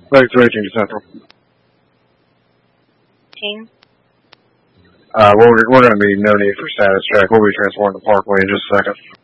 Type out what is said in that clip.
Back to 18 Central. Team? We're going to be no need for status check. We'll be transforming the parkway in just a second.